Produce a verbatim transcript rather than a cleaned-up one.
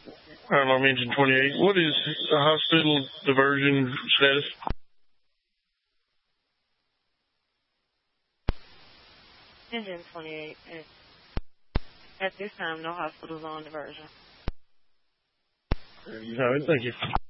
I'm on engine twenty-eight. What is the hospital diversion status? Engine twenty-eight. At this time, no hospitals on diversion. There you have it. Thank you.